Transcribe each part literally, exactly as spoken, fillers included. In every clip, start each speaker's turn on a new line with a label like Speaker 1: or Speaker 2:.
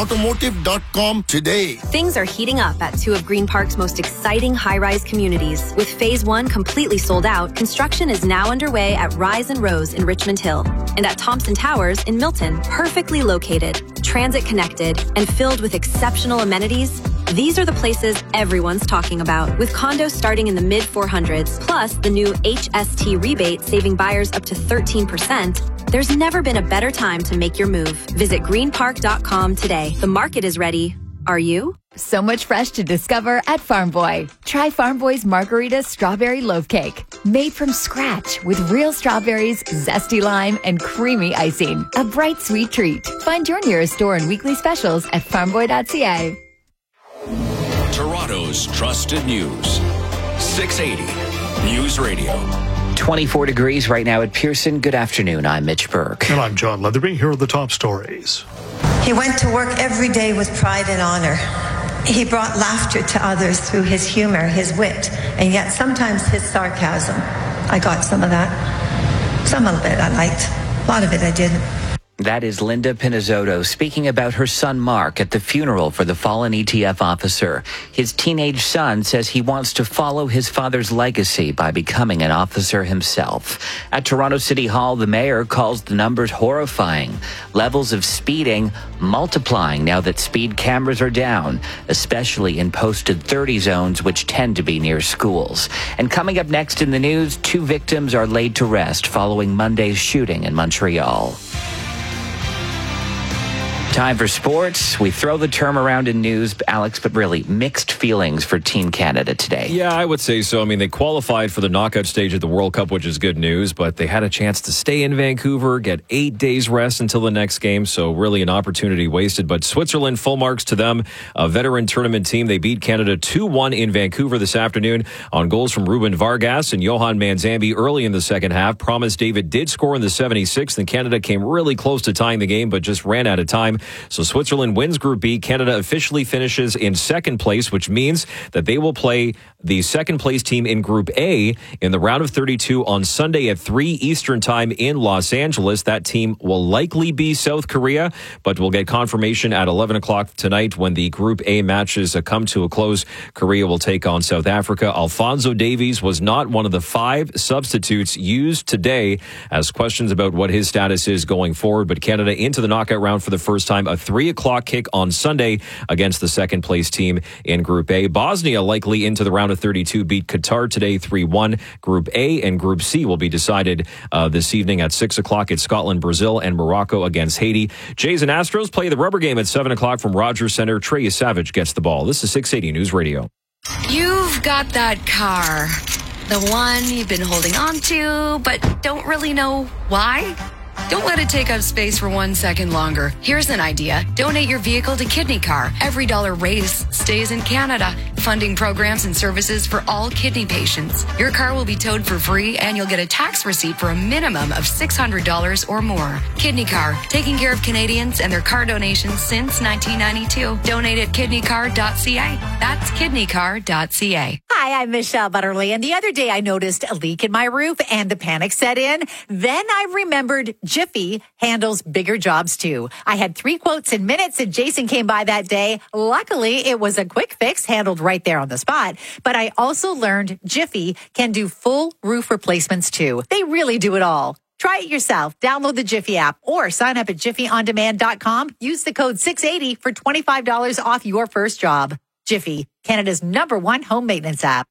Speaker 1: automotive dot com today.
Speaker 2: Things are heating up at two of Green Park's most exciting high-rise communities. With Phase one completely sold out, construction is now underway at Rise and Rose in Richmond Hill and at Thompson Towers in Milton. Perfectly located, transit-connected, and filled with exceptional amenities, these are the places everyone's talking about. With condos starting in the mid four hundreds, plus the new H S T rebate saving buyers up to thirteen percent, there's never been a better time to make your move. Visit green park dot com today. The market is ready. Are you?
Speaker 3: So much fresh to discover at Farm Boy. Try Farm Boy's Margarita Strawberry Loaf Cake. Made from scratch with real strawberries, zesty lime, and creamy icing. A bright, sweet treat. Find your nearest store and weekly specials at farm boy dot c a.
Speaker 4: Toronto's trusted news. six eighty News Radio.
Speaker 5: twenty-four degrees right now at Pearson. Good afternoon. I'm Mitch Burke.
Speaker 6: And I'm John Leatherby. Here are the top stories.
Speaker 7: He went to work every day with pride and honor. He brought laughter to others through his humor, his wit, and yet sometimes his sarcasm. I got some of that. Some of it I liked. A lot of it I didn't.
Speaker 5: That is Linda Pinizzotto speaking about her son Mark at the funeral for the fallen E T F officer. His teenage son says he wants to follow his father's legacy by becoming an officer himself. At Toronto City Hall, the mayor calls the numbers horrifying. Levels of speeding multiplying now that speed cameras are down, especially in posted thirty zones, which tend to be near schools. And coming up next in the news, two victims are laid to rest following Monday's shooting in Montreal. Time for sports. We throw the term around in news, Alex, but really mixed feelings for Team Canada today.
Speaker 8: Yeah, I would say so. I mean, they qualified for the knockout stage of the World Cup, which is good news, but they had a chance to stay in Vancouver, get eight days rest until the next game, so really an opportunity wasted. But Switzerland, full marks to them. A veteran tournament team. They beat Canada two one in Vancouver this afternoon on goals from Ruben Vargas and Johan Manzambi early in the second half. Promise David did score in the seventy-sixth, and Canada came really close to tying the game, but just ran out of time. So Switzerland wins Group B. Canada officially finishes in second place, which means that they will play the second place team in Group A in the round of thirty-two on Sunday at three Eastern time in Los Angeles. That team will likely be South Korea, but we'll get confirmation at eleven o'clock tonight when the Group A matches come to a close. Korea will take on South Africa. Alphonso Davies was not one of the five substitutes used today, as questions about what his status is going forward, but Canada into the knockout round for the first time. A three o'clock kick on Sunday against the second place team in Group A. Bosnia likely into the round of thirty-two, beat Qatar today three one. Group A and Group C will be decided uh, this evening at six o'clock. It's Scotland, Brazil, and Morocco against Haiti. Jays and Astros play the rubber game at seven o'clock from Rogers Center. Trey Savage gets the ball. This is six eighty News Radio.
Speaker 9: You've got that car, the one you've been holding on to, but don't really know why. Don't let it take up space for one second longer. Here's an idea. Donate your vehicle to Kidney Car. Every dollar raised stays in Canada, funding programs and services for all kidney patients. Your car will be towed for free, and you'll get a tax receipt for a minimum of six hundred dollars or more. Kidney Car, taking care of Canadians and their car donations since nineteen ninety-two. Donate at kidney car dot c a. That's kidney car dot c a.
Speaker 10: Hi, I'm Michelle Butterly, and the other day I noticed a leak in my roof and the panic set in. Then I remembered Jiffy handles bigger jobs too. I had three quotes in minutes, and Jason came by that day. Luckily, it was a quick fix handled right there on the spot. But I also learned Jiffy can do full roof replacements too. They really do it all. Try it yourself. Download the Jiffy app or sign up at jiffy on demand dot com. Use the code six eighty for twenty-five dollars off your first job. Jiffy, Canada's number one home maintenance app.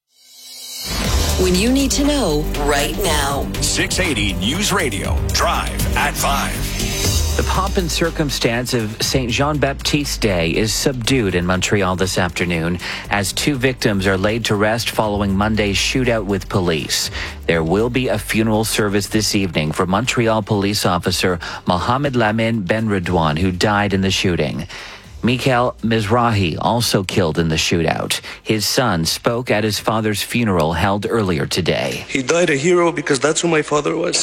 Speaker 11: When you need to know right now.
Speaker 4: six eighty News Radio. Drive at five.
Speaker 5: The pomp and circumstance of Saint Jean-Baptiste Day is subdued in Montreal this afternoon as two victims are laid to rest following Monday's shootout with police. There will be a funeral service this evening for Montreal police officer Mohamed Lamine Benredouane, who died in the shooting. Mikhail Mizrahi also killed in the shootout. His son spoke at his father's funeral held earlier today.
Speaker 12: He died a hero because that's who my father was.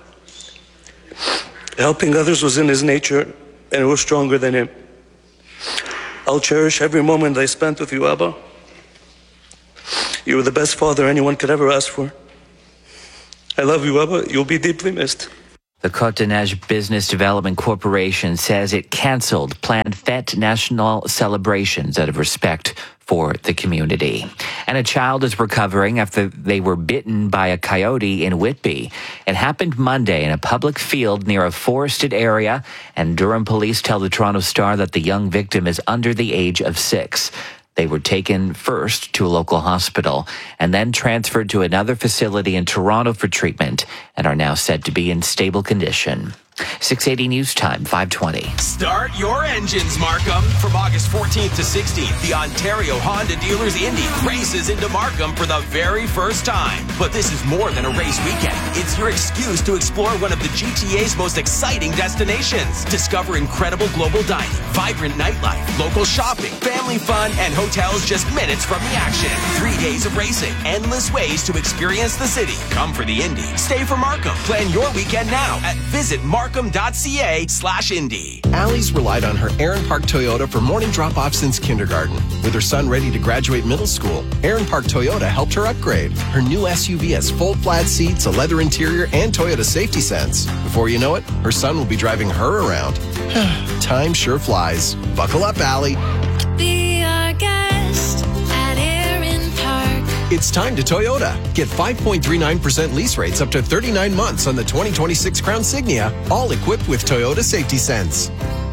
Speaker 12: Helping others was in his nature, and it was stronger than him. I'll cherish every moment I spent with you, Abba. You were the best father anyone could ever ask for. I love you, Abba. You'll be deeply missed.
Speaker 5: The Côte d'Ivoire Business Development Corporation says it canceled planned Fête National celebrations out of respect for the community. And a child is recovering after they were bitten by a coyote in Whitby. It happened Monday in a public field near a forested area, and Durham police tell the Toronto Star that the young victim is under the age of six. They were taken first to a local hospital and then transferred to another facility in Toronto for treatment and are now said to be in stable condition. six eighty News Time, five twenty.
Speaker 4: Start your engines, Markham. From August fourteenth to sixteenth, the Ontario Honda Dealers Indy races into Markham for the very first time. But this is more than a race weekend. It's your excuse to explore one of the G T A's most exciting destinations. Discover incredible global dining, vibrant nightlife, local shopping, family fun, and hotels just minutes from the action. Three days of racing, endless ways to experience the city. Come for the Indy. Stay for Markham. Plan your weekend now at visit Markham. Markham.ca slash Indy.
Speaker 13: Allie's relied on her Aaron Park Toyota for morning drop-off since kindergarten. With her son ready to graduate middle school, Aaron Park Toyota helped her upgrade. Her new S U V has full flat seats, a leather interior, and Toyota Safety Sense. Before you know it, her son will be driving her around. Time sure flies. Buckle up, Allie.
Speaker 14: Be our guest at Aaron Park.
Speaker 13: It's time to Toyota. Get five point three nine percent lease rates up to thirty-nine months on the twenty twenty-six Crown Signia, all equipped with Toyota Safety Sense.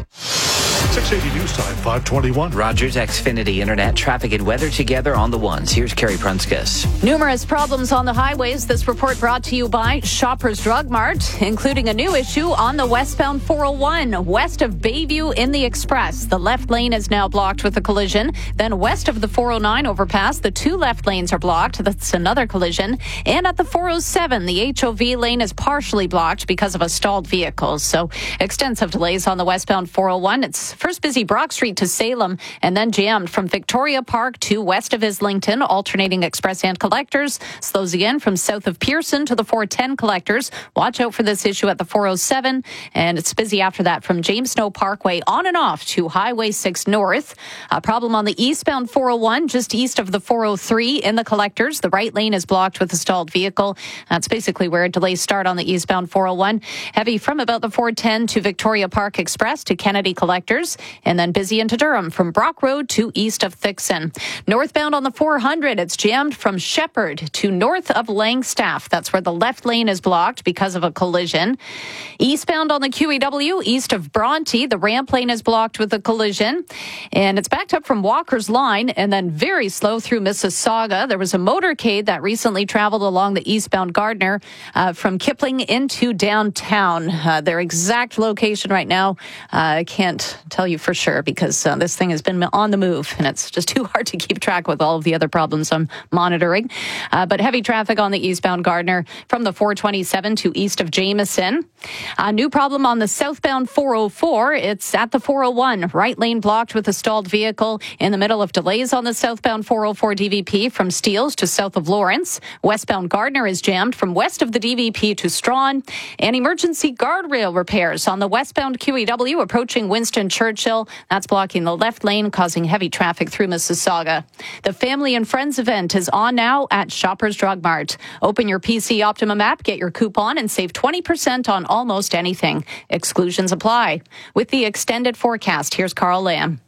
Speaker 6: six eighty News Time, five twenty-one.
Speaker 5: Rogers, Xfinity, Internet, traffic and weather together on the ones. Here's Carrie Prunskis.
Speaker 15: Numerous problems on the highways. This report brought to you by Shoppers Drug Mart, including a new issue on the westbound four oh one, west of Bayview in the Express. The left lane is now blocked with a collision. Then west of the four oh nine overpass, the two left lanes are blocked. That's another collision. And at the four oh seven, the H O V lane is partially blocked because of a stalled vehicle. So extensive delays on the westbound four oh one. It's first busy Brock Street to Salem and then jammed from Victoria Park to west of Islington, alternating express and collectors. Slows again from south of Pearson to the four ten collectors. Watch out for this issue at the four oh seven, and it's busy after that from James Snow Parkway on and off to Highway six North. A problem on the eastbound four oh one just east of the four oh three in the collectors. The right lane is blocked with a stalled vehicle. That's basically where delays start on the eastbound four oh one. Heavy from about the four ten to Victoria Park Express to Kennedy Collectors, and then busy into Durham from Brock Road to east of Thixon. Northbound on the four hundred, it's jammed from Shepherd to north of Langstaff. That's where the left lane is blocked because of a collision. Eastbound on the Q E W, east of Bronte, the ramp lane is blocked with a collision, and it's backed up from Walker's Line and then very slow through Mississauga. There was a motorcade that recently traveled along the eastbound Gardner uh, from Kipling into downtown. Uh, their exact location right now, uh, I can't tell you for sure because uh, this thing has been on the move and it's just too hard to keep track with all of the other problems I'm monitoring. Uh, but heavy traffic on the eastbound Gardner from the four twenty-seven to east of Jameson. A new problem on the southbound four oh four. It's at the four oh one. Right lane blocked with a stalled vehicle in the middle of delays on the southbound four oh four D V P from Steeles to south of Lawrence. Westbound Gardner is jammed from west of the D V P to Strawn. And emergency guardrail repairs on the westbound Q E W approaching Winston Churchill. That's blocking the left lane, causing heavy traffic through Mississauga. The Family and Friends event is on now at Shoppers Drug Mart. Open your P C Optimum app, get your coupon, and save twenty percent on almost anything. Exclusions apply. With the extended forecast, here's Carl Lamb.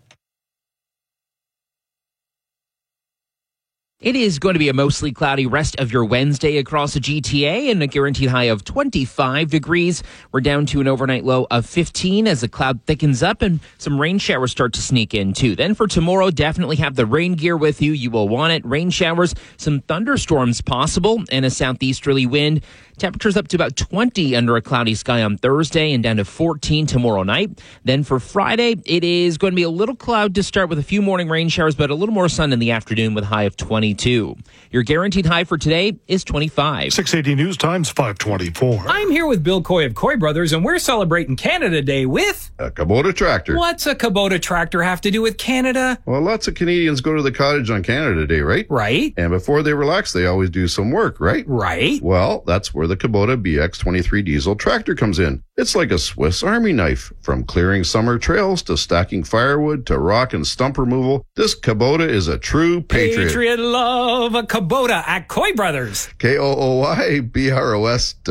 Speaker 16: It is going to be a mostly cloudy rest of your Wednesday across the G T A and a guaranteed high of twenty-five degrees. We're down to an overnight low of fifteen as the cloud thickens up and some rain showers start to sneak in too. Then for tomorrow, definitely have the rain gear with you. You will want it. Rain showers, some thunderstorms possible, and a southeasterly wind. Temperatures up to about twenty under a cloudy sky on Thursday and down to fourteen tomorrow night. Then for Friday, it is going to be a little cloud to start with a few morning rain showers, but a little more sun in the afternoon with a high of twenty-two. Your guaranteed high for today is twenty-five.
Speaker 6: six eighty News Times, five twenty-four.
Speaker 17: I'm here with Bill Coy of Coy Brothers, and we're celebrating Canada Day with
Speaker 18: a Kubota tractor.
Speaker 17: What's a Kubota tractor have to do with Canada?
Speaker 18: Well, lots of Canadians go to the cottage on Canada Day, right?
Speaker 17: Right.
Speaker 18: And before they relax, they always do some work, right?
Speaker 17: Right.
Speaker 18: Well, that's where the Kubota B X twenty-three diesel tractor comes in. It's like a Swiss Army knife. From clearing summer trails to stacking firewood to rock and stump removal, this Kubota is a true patriot.
Speaker 17: Patriot love a Kubota at Coy Brothers.
Speaker 18: K O O Y B R O S dot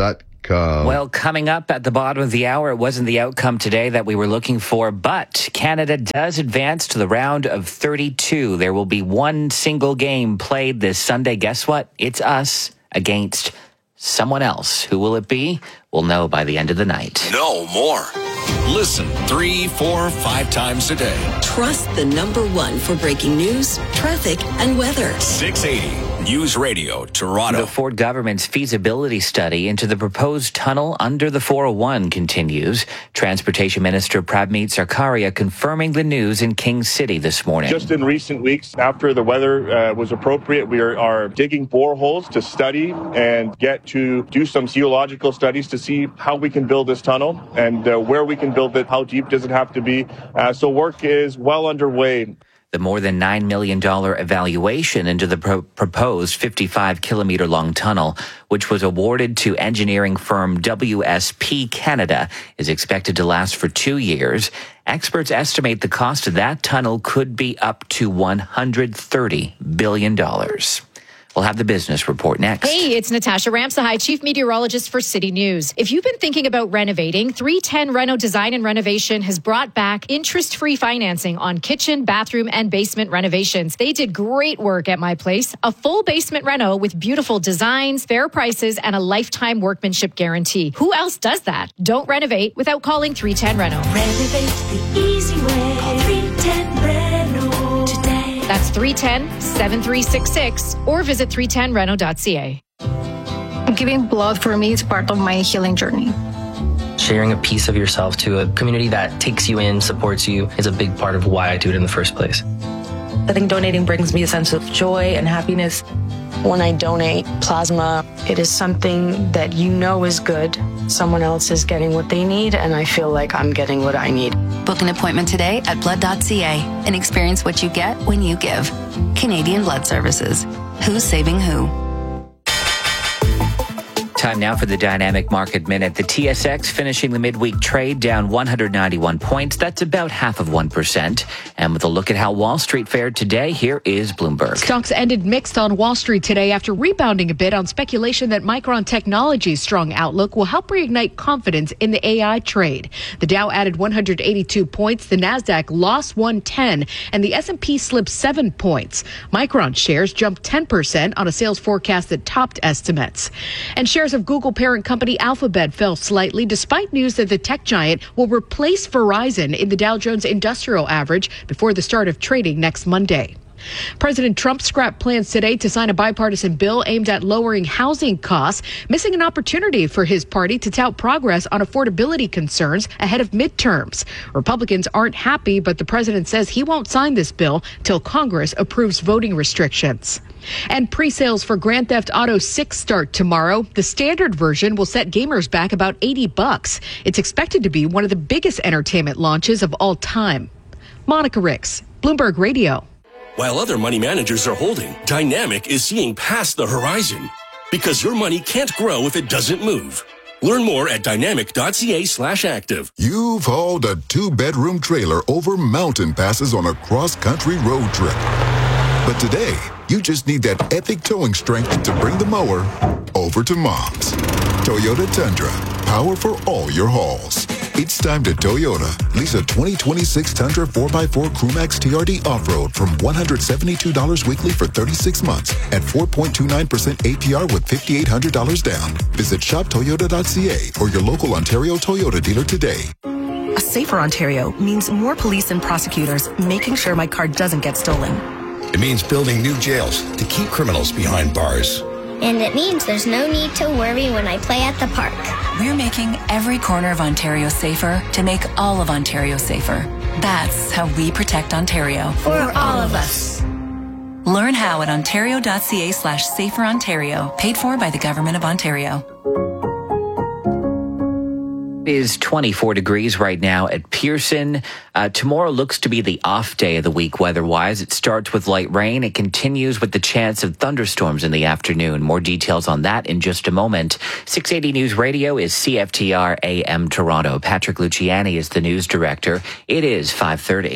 Speaker 18: outcome.
Speaker 5: Well, coming up at the bottom of the hour, it wasn't the outcome today that we were looking for, but Canada does advance to the round of thirty-two. There will be one single game played this Sunday. Guess what? It's us against someone else. Who will it be? We'll know by the end of the night.
Speaker 4: No more. Listen three, four, five times a day.
Speaker 11: Trust the number one for breaking news, traffic, and weather.
Speaker 4: six eighty News Radio, Toronto.
Speaker 5: The Ford government's feasibility study into the proposed tunnel under the four oh one continues. Transportation Minister Prabmeet Sarkaria confirming the news in King City this morning.
Speaker 19: Just in recent weeks, after the weather uh, was appropriate, we are, are digging boreholes to study and get to do some geological studies to see how we can build this tunnel and uh, where we can build it, how deep does it have to be. Uh, so work is well underway.
Speaker 5: The more than nine million dollars evaluation into the pro- proposed fifty-five kilometer long tunnel, which was awarded to engineering firm W S P Canada, is expected to last for two years. Experts estimate the cost of that tunnel could be up to one hundred thirty billion dollars. We'll have the business report next.
Speaker 20: Hey, it's Natasha Ramsahai, Chief Meteorologist for City News. If you've been thinking about renovating, three ten Reno Design and Renovation has brought back interest-free financing on kitchen, bathroom, and basement renovations. They did great work at my place. A full basement reno with beautiful designs, fair prices, and a lifetime workmanship guarantee. Who else does that? Don't renovate without calling three ten Reno.
Speaker 14: Renovate the easy way. Call three ten Reno today.
Speaker 20: That's three one zero, seven three six six or visit three ten reno dot c a.
Speaker 21: Giving blood for me is part of my healing journey.
Speaker 22: Sharing a piece of yourself to a community that takes you in, supports you, is a big part of why I do it in the first place.
Speaker 23: I think donating brings me a sense of joy and happiness.
Speaker 24: When I donate plasma, it is something that you know is good. Someone else is getting what they need, and I feel like I'm getting what I need.
Speaker 25: Book an appointment today at blood dot c a and experience what you get when you give. Canadian Blood Services. Who's saving who?
Speaker 5: Time now for the Dynamic Market Minute. The T S X finishing the midweek trade down one hundred ninety-one points. That's about half of one percent. And with a look at how Wall Street fared today, here is Bloomberg.
Speaker 26: Stocks ended mixed on Wall Street today after rebounding a bit on speculation that Micron Technology's strong outlook will help reignite confidence in the A I trade. The Dow added one hundred eighty-two points, the Nasdaq lost one hundred ten, and the S and P slipped seven points. Micron shares jumped ten percent on a sales forecast that topped estimates. And shares of Google parent company Alphabet fell slightly despite news that the tech giant will replace Verizon in the Dow Jones Industrial Average before the start of trading next Monday. President Trump scrapped plans today to sign a bipartisan bill aimed at lowering housing costs, missing an opportunity for his party to tout progress on affordability concerns ahead of midterms. Republicans aren't happy, but the president says he won't sign this bill till Congress approves voting restrictions. And pre-sales for Grand Theft Auto six start tomorrow. The standard version will set gamers back about eighty bucks. It's expected to be one of the biggest entertainment launches of all time. Monica Ricks, Bloomberg Radio.
Speaker 27: While other money managers are holding, Dynamic is seeing past the horizon. Because your money can't grow if it doesn't move. Learn more at dynamic dot c a slash active.
Speaker 28: You've hauled a two-bedroom trailer over mountain passes on a cross-country road trip. But today, you just need that epic towing strength to bring the mower over to Mom's. Toyota Tundra, power for all your hauls. It's time to Toyota. Lease a twenty twenty-six Tundra four by four Crewmax T R D Off-Road from one hundred seventy-two dollars weekly for thirty-six months at four point two nine percent A P R with five thousand eight hundred dollars down. Visit shop toyota dot c a or your local Ontario Toyota dealer today.
Speaker 29: A safer Ontario means more police and prosecutors making sure my car doesn't get stolen.
Speaker 30: It means building new jails to keep criminals behind bars.
Speaker 31: And it means there's no need to worry when I play at the park.
Speaker 32: We're making every corner of Ontario safer to make all of Ontario safer. That's how we protect Ontario.
Speaker 31: For all of us.
Speaker 32: Learn how at ontario dot c a slash safer Ontario. Paid for by the Government of Ontario.
Speaker 5: It is twenty-four degrees right now at Pearson. Uh, tomorrow looks to be the off day of the week weather-wise. It starts with light rain. It continues with the chance of thunderstorms in the afternoon. More details on that in just a moment. six eighty News Radio is C F T R A M Toronto. Patrick Luciani is the news director. It is five thirty.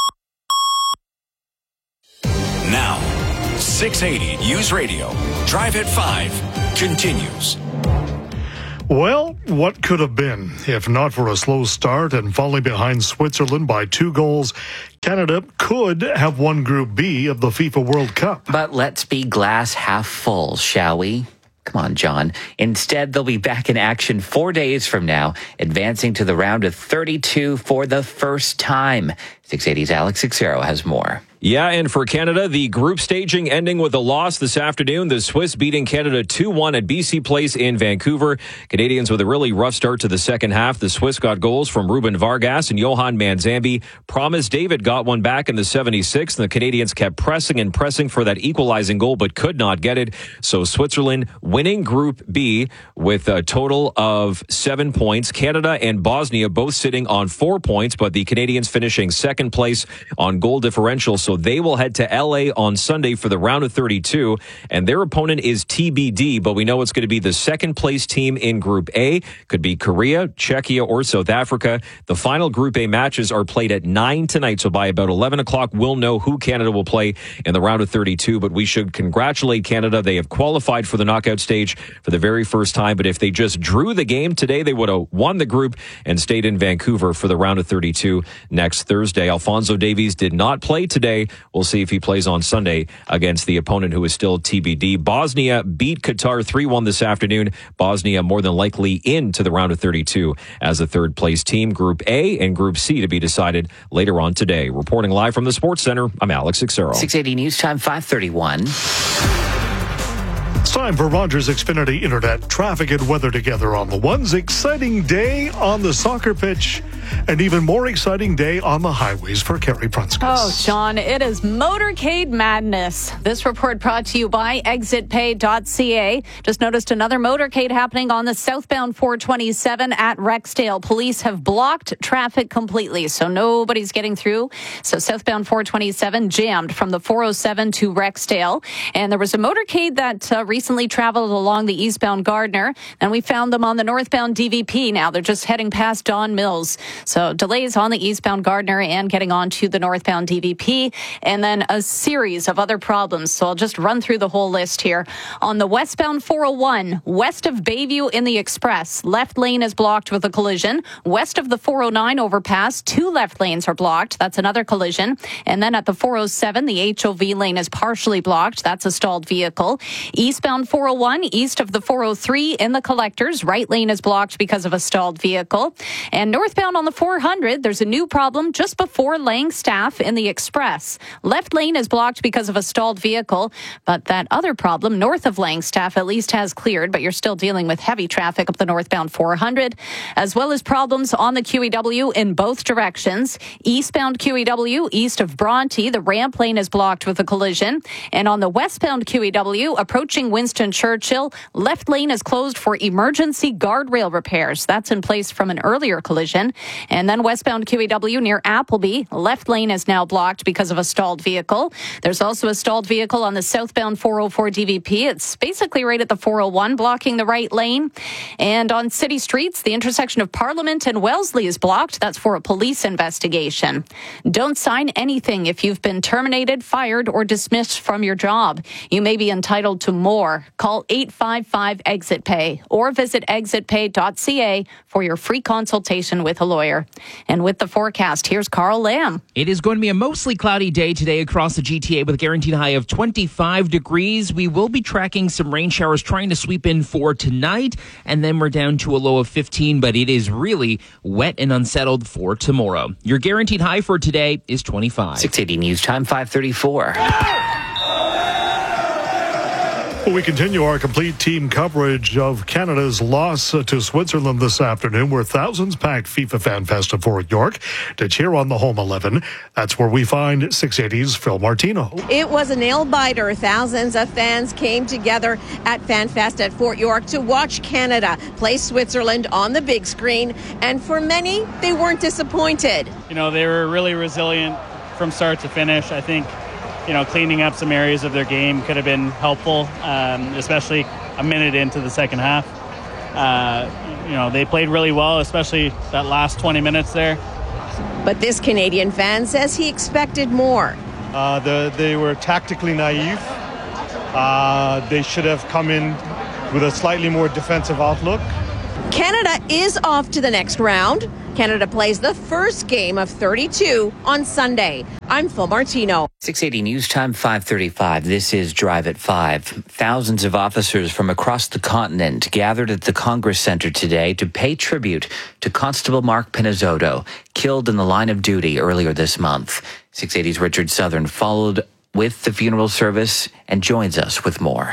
Speaker 4: Now, six eighty News Radio. Drive at five continues.
Speaker 1: Well, what could have been? If not for a slow start and falling behind Switzerland by two goals, Canada could have won Group B of the FIFA World Cup.
Speaker 5: But let's be glass half full, shall we? Come on, John. Instead, they'll be back in action four days from now, advancing to the round of thirty-two for the first time. six eighty's Alex Sixero has more.
Speaker 2: Yeah, and for Canada, the group staging ending with a loss this afternoon. The Swiss beating Canada two one at B C Place in Vancouver. Canadians with a really rough start to the second half. The Swiss got goals from Ruben Vargas and Johan Manzambi. Promise David got one back in the seventy-sixth, and the Canadians kept pressing and pressing for that equalizing goal, but could not get it. So Switzerland winning Group B with a total of seven points. Canada and Bosnia both sitting on four points, but the Canadians finishing second place on goal differential. So they will head to L A on Sunday for the round of thirty-two, and their opponent is T B D, but we know it's going to be the second place team in Group A. Could be Korea, Czechia, or South Africa. The final Group A matches are played at nine tonight, so by about eleven o'clock, we'll know who Canada will play in the round of thirty-two, but we should congratulate Canada. They have qualified for the knockout stage for the very first time, but if they just drew the game today, they would have won the group and stayed in Vancouver for the round of thirty-two next Thursday. Alphonso Davies did not play today. We'll see if he plays on Sunday against the opponent who is still T B D. Bosnia beat Qatar three one this afternoon. Bosnia more than likely into the round of thirty-two as a third place team. Group A and Group C to be decided later on today. Reporting live from the Sports Center, I'm Alex Sixero.
Speaker 5: six eighty News Time, five thirty-one.
Speaker 1: It's time for Rogers Xfinity Internet traffic and weather together on the ones. Exciting day on the soccer pitch. An even more exciting day on the highways for Carrie Prunskis.
Speaker 3: Oh, John, it is motorcade madness. This report brought to you by exit pay dot c a. Just noticed another motorcade happening on the southbound four twenty-seven at Rexdale. Police have blocked traffic completely, so nobody's getting through. So southbound four twenty-seven jammed from the four oh seven to Rexdale. And there was a motorcade that uh, recently traveled along the eastbound Gardner, and we found them on the northbound D V P now. They're just heading past Don Mills. So delays on the eastbound Gardner and getting on to the northbound D V P, and then a series of other problems. So I'll just run through the whole list here. On the westbound four oh one, west of Bayview in the Express, left lane is blocked with a collision. West of the four oh nine overpass, two left lanes are blocked. That's another collision. And then at the four oh seven, the H O V lane is partially blocked. That's a stalled vehicle. Eastbound four oh one, east of the four oh three in the Collectors, right lane is blocked because of a stalled vehicle. And northbound on the four hundred, there's a new problem just before Langstaff in the Express. Left lane is blocked because of a stalled vehicle, but that other problem north of Langstaff at least has cleared, but you're still dealing with heavy traffic up the northbound four hundred, as well as problems on the Q E W in both directions. Eastbound Q E W, east of Bronte, the ramp lane is blocked with a collision. And on the westbound Q E W, approaching Winston Churchill, left lane is closed for emergency guardrail repairs. That's in place from an earlier collision. And then westbound Q E W near Appleby, left lane is now blocked because of a stalled vehicle. There's also a stalled vehicle on the southbound four oh four D V P. It's basically right at the four oh one, blocking the right lane. And on city streets, the intersection of Parliament and Wellesley is blocked. That's for a police investigation. Don't sign anything if you've been terminated, fired, or dismissed from your job. You may be entitled to more. Call eight five five exit pay or visit exit pay dot c a for your free consultation with a lawyer. And with the forecast, here's Carl Lamb.
Speaker 6: It is going to be a mostly cloudy day today across the G T A with a guaranteed high of twenty-five degrees. We will be tracking some rain showers trying to sweep in for tonight, and then we're down to a low of fifteen, but it is really wet and unsettled for tomorrow. Your guaranteed high for today is twenty-five.
Speaker 5: six eighty News Time, five thirty-four.
Speaker 1: We continue our complete team coverage of Canada's loss to Switzerland this afternoon, where thousands packed FIFA Fan Fest at Fort York to cheer on the home eleven. That's where we find six eighty's Phil Martino.
Speaker 7: It was a nail-biter. Thousands of fans came together at Fan Fest at Fort York to watch Canada play Switzerland on the big screen, and for many, they weren't disappointed.
Speaker 8: You know, they were really resilient from start to finish. I think you know, cleaning up some areas of their game could have been helpful, um, especially a minute into the second half. Uh, you know, they played really well, especially that last twenty minutes there.
Speaker 7: But this Canadian fan says he expected more.
Speaker 9: Uh, the, they were tactically naive. Uh, they should have come in with a slightly more defensive outlook.
Speaker 7: Canada is off to the next round. Canada plays the first game of thirty-two on Sunday. I'm Phil Martino.
Speaker 5: six eighty News Time, five thirty-five. This is Drive at five. Thousands of officers from across the continent gathered at the Congress Center today to pay tribute to Constable Mark Pinizzotto, killed in the line of duty earlier this month. six eighty's Richard Southern followed with the funeral service and joins us with more.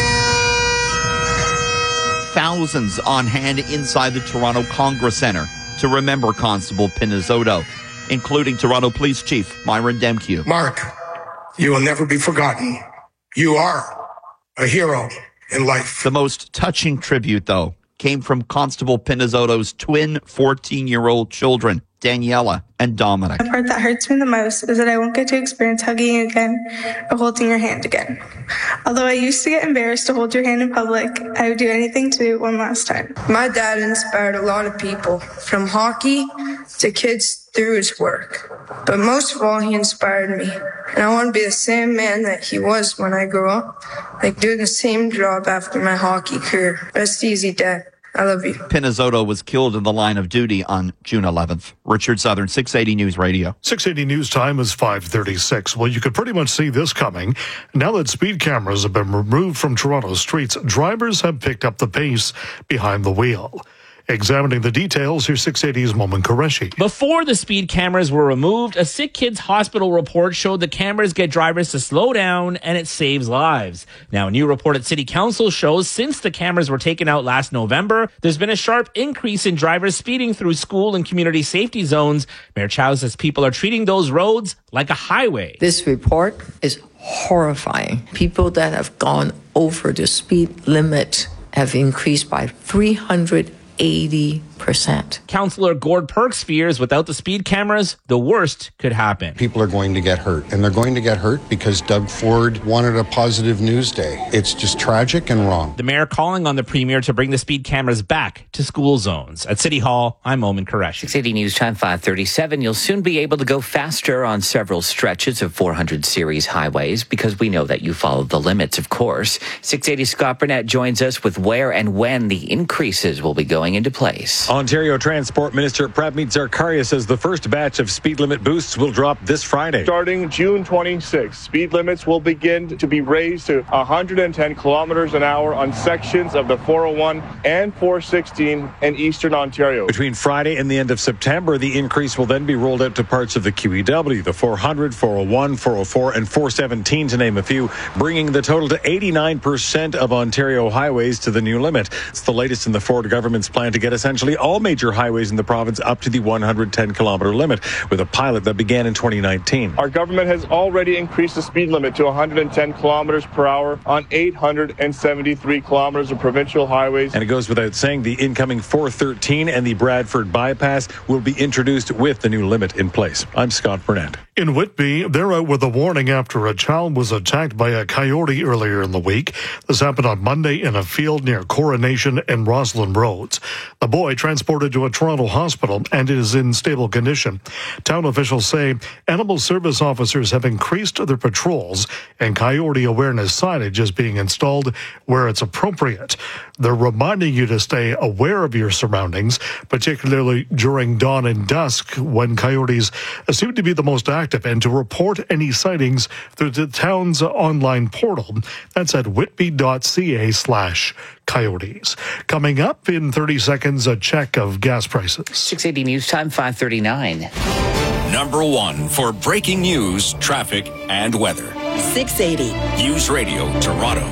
Speaker 10: Thousands on hand inside the Toronto Congress Center to remember Constable Pinizzotto, including Toronto Police Chief Myron Demkiw.
Speaker 11: Mark, you will never be forgotten. You are a hero in life.
Speaker 10: The most touching tribute, though, came from Constable Pinizzotto's twin fourteen-year-old children, Daniela and Dominic.
Speaker 12: The part that hurts me the most is that I won't get to experience hugging you again or holding your hand again. Although I used to get embarrassed to hold your hand in public, I would do anything to do it one last time.
Speaker 13: My dad inspired a lot of people, from hockey to kids through his work. But most of all, he inspired me. And I want to be the same man that he was when I grew up, like doing the same job after my hockey career. Rest easy, Dad. I love you.
Speaker 10: Pinizzotto was killed in the line of duty on June eleventh. Richard Southern, six eighty News Radio.
Speaker 1: six eighty News Time is five thirty-six. Well, you could pretty much see this coming. Now that speed cameras have been removed from Toronto streets, drivers have picked up the pace behind the wheel. Examining the details, here's six eighty's Momin Qureshi.
Speaker 6: Before the speed cameras were removed, a Sick Kids Hospital report showed the cameras get drivers to slow down and it saves lives. Now, a new report at City Council shows since the cameras were taken out last November, there's been a sharp increase in drivers speeding through school and community safety zones. Mayor Chow says people are treating those roads like a highway.
Speaker 14: This report is horrifying. People that have gone over the speed limit have increased by three hundred eighty percent.
Speaker 6: Councillor Gord Perks fears without the speed cameras, the worst could happen.
Speaker 15: People are going to get hurt, and they're going to get hurt because Doug Ford wanted a positive news day. It's just tragic and wrong.
Speaker 6: The mayor calling on the premier to bring the speed cameras back to school zones. At City Hall, I'm Momin Qureshi.
Speaker 5: six eighty News Time, five thirty-seven. You'll soon be able to go faster on several stretches of four hundred series highways because we know that you follow the limits, of course. six eighty Scott Burnett joins us with where and when the increases will be going into place.
Speaker 16: Ontario Transport Minister Prabmeet Zarkaria says the first batch of speed limit boosts will drop this Friday.
Speaker 17: Starting June twenty-sixth, speed limits will begin to be raised to one hundred ten kilometers an hour on sections of the four oh one and four sixteen in Eastern Ontario.
Speaker 16: Between Friday and the end of September, the increase will then be rolled out to parts of the Q E W, the four hundred, four oh one, four oh four, and four seventeen, to name a few, bringing the total to eighty-nine percent of Ontario highways to the new limit. It's the latest in the Ford government's plan to get essentially all major highways in the province up to the one hundred ten kilometer limit, with a pilot that began in twenty nineteen.
Speaker 17: Our government has already increased the speed limit to one hundred ten kilometers per hour on eight hundred seventy-three kilometers of provincial highways.
Speaker 16: And it goes without saying the incoming four thirteen and the Bradford bypass will be introduced with the new limit in place. I'm Scott Burnett.
Speaker 1: In Whitby, they're out with a warning after a child was attacked by a coyote earlier in the week. This happened on Monday in a field near Coronation and Roslyn Roads. The boy transported to a Toronto hospital and is in stable condition. Town officials say animal service officers have increased their patrols and coyote awareness signage is being installed where it's appropriate. They're reminding you to stay aware of your surroundings, particularly during dawn and dusk when coyotes seem to be the most active, and to report any sightings through the town's online portal. That's at whitby.ca slash coyotes. Coming up in thirty seconds, a check of gas prices.
Speaker 5: six eighty News Time, five thirty-nine.
Speaker 18: Number one for breaking news, traffic, and weather.
Speaker 19: six eighty
Speaker 18: News Radio Toronto.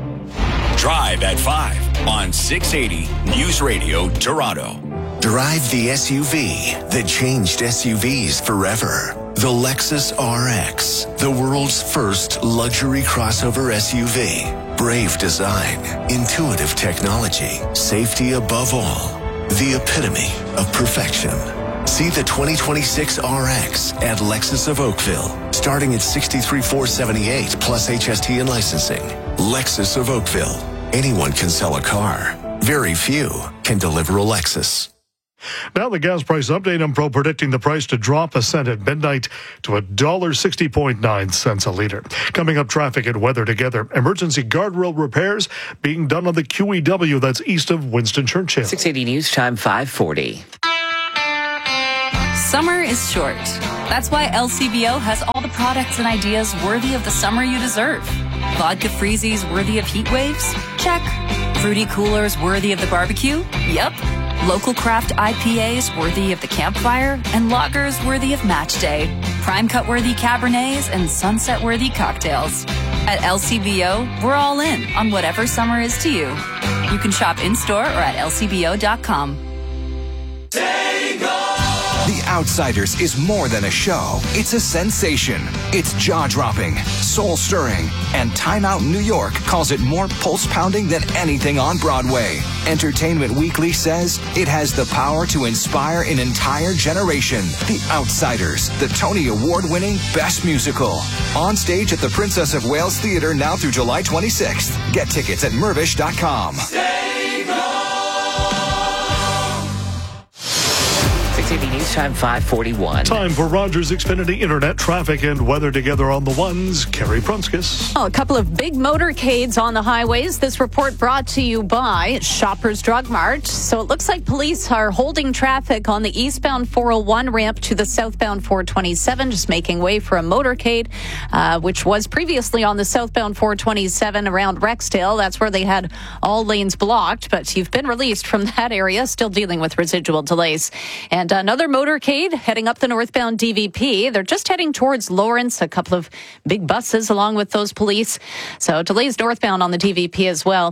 Speaker 18: Drive at five on six eighty News Radio Toronto.
Speaker 20: Drive the S U V that changed S U Vs forever. The Lexus R X, the world's first luxury crossover S U V. Brave design, intuitive technology, safety above all. The epitome of perfection. See the twenty twenty-six R X at Lexus of Oakville, starting at sixty-three thousand four hundred seventy-eight plus H S T and licensing. Lexus of Oakville. Anyone can sell a car. Very few can deliver a Lexus.
Speaker 1: Now the gas price update. I'm Pro predicting the price to drop a cent at midnight to one dollar sixty point nine cents a litre. Coming up, traffic and weather together. Emergency guardrail repairs being done on the Q E W that's east of Winston Churchill.
Speaker 5: six eighty News Time, five forty.
Speaker 32: Summer is short. That's why L C B O has all the products and ideas worthy of the summer you deserve. Vodka freezies worthy of heat waves? Check. Fruity coolers worthy of the barbecue? Yep. Local craft I P As worthy of the campfire, and lagers worthy of match day. Prime cut worthy Cabernets and sunset worthy cocktails. At L C B O, we're all in on whatever summer is to you. You can shop in-store or at L C B O dot com.
Speaker 19: The Outsiders is more than a show. It's a sensation. It's jaw-dropping, soul-stirring, and Time Out New York calls it more pulse-pounding than anything on Broadway. Entertainment Weekly says it has the power to inspire an entire generation. The Outsiders, the Tony Award-winning Best Musical. On stage at the Princess of Wales Theatre now through July twenty-sixth. Get tickets at Mirvish dot com.
Speaker 5: six eighty News Time, five forty-one.
Speaker 1: Time for Rogers Xfinity Internet traffic and weather together on the ones. Carrie Prunskis.
Speaker 3: Oh, a couple of big motorcades on the highways. This report brought to you by Shoppers Drug Mart. So it looks like police are holding traffic on the eastbound four oh one ramp to the southbound four twenty-seven, just making way for a motorcade, uh, which was previously on the southbound four twenty-seven around Rexdale. That's where they had all lanes blocked, but you've been released from that area, still dealing with residual delays. And another motorcade heading up the northbound D V P. They're just heading towards Lawrence, a couple of big buses along with those police. So delays northbound on the D V P as well.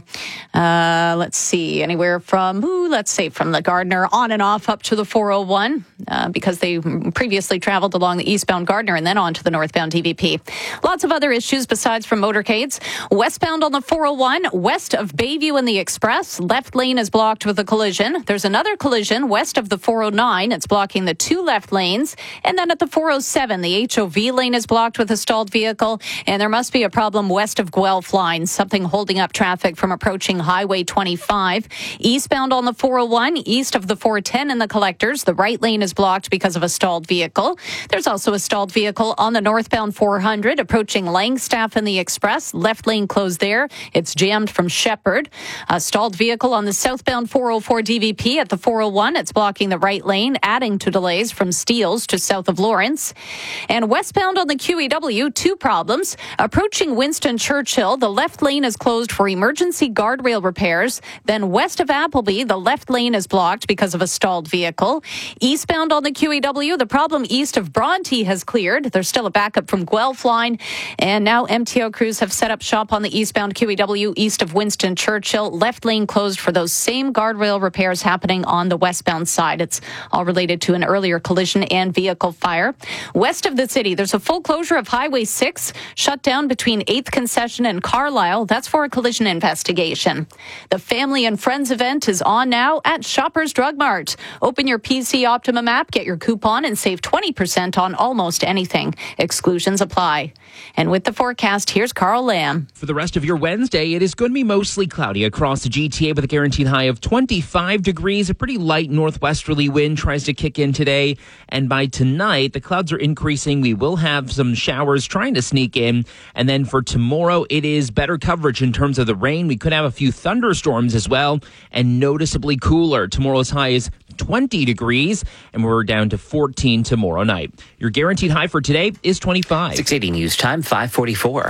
Speaker 3: Uh, let's see, anywhere from, ooh, let's say from the Gardner on and off up to the four oh one uh, because they previously traveled along the eastbound Gardner and then on to the northbound D V P. Lots of other issues besides from motorcades. Westbound on the four oh one, west of Bayview and the Express, left lane is blocked with a collision. There's another collision west of the four oh nine. It's blocking the two left lanes. And then at the four oh seven, the H O V lane is blocked with a stalled vehicle. And there must be a problem west of Guelph line, something holding up traffic from approaching Highway twenty-five. Eastbound on the four oh one, east of the four ten in the Collectors, the right lane is blocked because of a stalled vehicle. There's also a stalled vehicle on the northbound four hundred approaching Langstaff and the Express. Left lane closed there. It's jammed from Shepherd. A stalled vehicle on the southbound four oh four D V P at the four oh one. It's blocking the right lane, adding to delays from Steeles to south of Lawrence. And westbound on the Q E W, two problems. Approaching Winston Churchill, the left lane is closed for emergency guardrail repairs. Then west of Appleby, the left lane is blocked because of a stalled vehicle. Eastbound on the Q E W, the problem east of Bronte has cleared. There's still a backup from Guelph line. And now M T O crews have set up shop on the eastbound Q E W east of Winston Churchill. Left lane closed for those same guardrail repairs happening on the westbound side. It's all related to an earlier collision and vehicle fire. West of the city, there's a full closure of Highway six, shut down between eighth Concession and Carlisle. That's for a collision investigation. The Family and Friends event is on now at Shoppers Drug Mart. Open your P C Optimum app, get your coupon, and save twenty percent on almost anything. Exclusions apply. And with the forecast, here's Carl Lamb.
Speaker 6: For the rest of your Wednesday, it is going to be mostly cloudy across the G T A with a guaranteed high of twenty-five degrees. A pretty light northwesterly wind tries to kick in today. And by tonight, the clouds are increasing. We will have some showers trying to sneak in. And then for tomorrow, it is better coverage in terms of the rain. We could have a few thunderstorms as well and noticeably cooler. Tomorrow's high is twenty degrees, and we're down to fourteen tomorrow night. Your guaranteed high for today is twenty-five.
Speaker 5: six eighty News Time, five forty-four.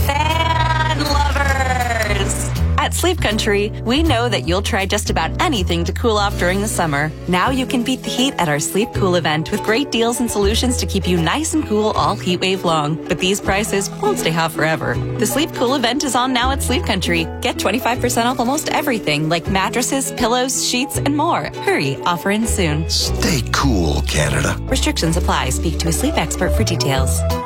Speaker 32: Fan lovers! At Sleep Country, we know that you'll try just about anything to cool off during the summer. Now you can beat the heat at our Sleep Cool event with great deals and solutions to keep you nice and cool all heat wave long. But these prices won't stay hot forever. The Sleep Cool event is on now at Sleep Country. Get twenty-five percent off almost everything like mattresses, pillows, sheets, and more. Hurry, offer ends soon.
Speaker 20: Stay cool, Canada.
Speaker 32: Restrictions apply. Speak to a sleep expert for details.